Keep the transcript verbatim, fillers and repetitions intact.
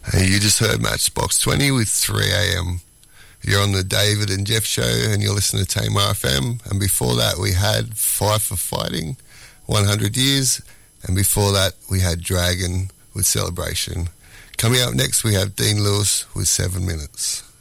Hey, you just heard Matchbox twenty with three a.m. You're on the David and Jeff show and you're listening to Tamar F M. And before that we had Five for Fighting, one hundred years. And before that we had Dragon with Celebration. Coming up next we have Dean Lewis with seven minutes.